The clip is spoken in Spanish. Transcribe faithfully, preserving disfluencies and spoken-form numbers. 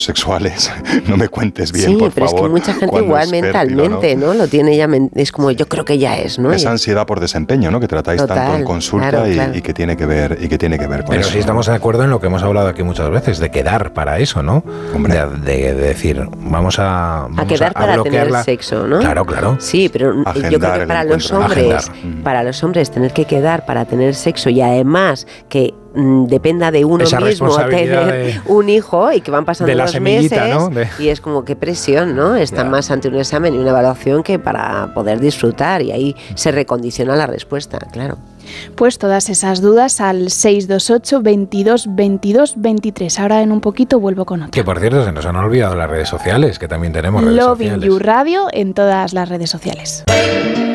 sexuales, no me cuentes bien, sí, por pero favor. Es que mucha gente igual mentalmente, ¿no? ¿no? Lo tiene ya, es como yo creo que ya es, ¿no? Esa ansiedad por desempeño, ¿no? Que tratáis Total, tanto en consulta claro, y, claro. y que tiene que ver y que tiene que ver con pero eso. Pero sí estamos de acuerdo en lo que hemos hablado aquí muchas veces, de quedar para eso, ¿no? Hombre. De, de, de decir, vamos a vamos a quedar a, para a tener sexo, ¿no? Claro, claro. Sí, pero Agendar yo creo que para los hombres, Agendar. para los hombres tener que quedar para tener sexo y además que mm, dependa de uno Esa mismo tener de, un hijo y que van pasando los meses, ¿no? de... y es como qué presión, ¿no? Están ya. más ante un examen y una evaluación que para poder disfrutar, y ahí se recondiciona la respuesta, claro. Pues todas esas dudas al seis dos ocho, veintidós, veintidós, veintitrés. Ahora en un poquito vuelvo con otro. Que por cierto se nos han olvidado las redes sociales, que también tenemos redes Loving sociales. You Radio en todas las redes sociales.